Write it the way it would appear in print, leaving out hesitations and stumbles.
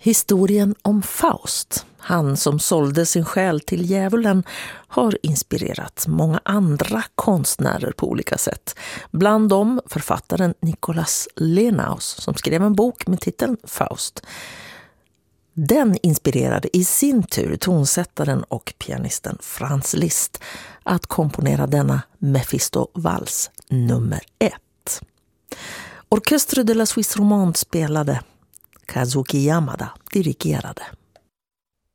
Historien om Faust, han som sålde sin själ till djävulen, har inspirerat många andra konstnärer på olika sätt. Bland dem författaren Nikolaus Lenaus som skrev en bok med titeln Faust. Den inspirerade i sin tur tonsättaren och pianisten Franz Liszt att komponera denna Mephisto-vals nummer 1. Orchestre de la Suisse Romande spelade, Kazuki Yamada dirigerade.